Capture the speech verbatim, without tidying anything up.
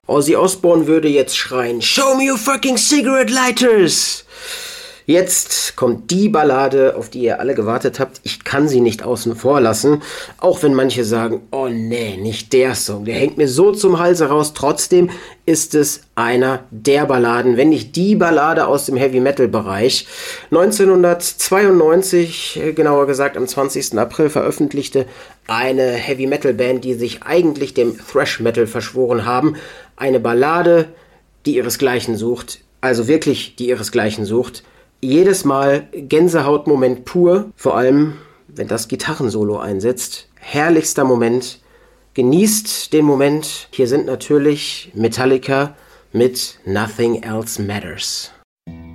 Ozzy Osbourne würde jetzt schreien, "Show me your fucking cigarette lighters!" Jetzt kommt die Ballade, auf die ihr alle gewartet habt. Ich kann sie nicht außen vor lassen, auch wenn manche sagen, oh nee, nicht der Song, der hängt mir so zum Halse raus. Trotzdem ist es einer der Balladen, wenn nicht die Ballade aus dem Heavy-Metal-Bereich. neunzehnhundertzweiundneunzig, genauer gesagt am zwanzigsten April, veröffentlichte eine Heavy-Metal-Band, die sich eigentlich dem Thrash-Metal verschworen haben, eine Ballade, die ihresgleichen sucht, also wirklich die ihresgleichen sucht. Jedes Mal Gänsehautmoment pur, vor allem wenn das Gitarrensolo einsetzt. Herrlichster Moment. Genießt den Moment. Hier sind natürlich Metallica mit Nothing Else Matters.